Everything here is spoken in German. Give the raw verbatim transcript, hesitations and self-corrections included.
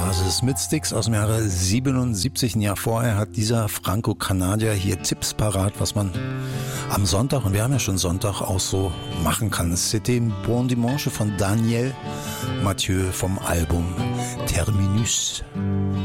Oasis mit Styx aus dem Jahre siebenundsiebzig. Ein Jahr vorher hat dieser Franco-Kanadier hier Tipps parat, was man am Sonntag, und wir haben ja schon Sonntag, auch so machen kann. C'était Bon Dimanche von Daniel Mathieu vom Album Terminus.